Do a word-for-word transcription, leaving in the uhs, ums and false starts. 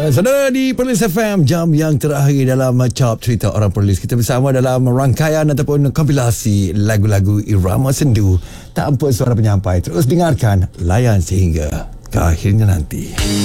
Saudara di Perlis F M, jam yang terakhir dalam Carp Cerita Orang Perlis. Kita bersama dalam rangkaian ataupun kompilasi lagu-lagu irama sendu tanpa suara penyampai. Terus dengarkan, layan sehingga ke akhirnya nanti.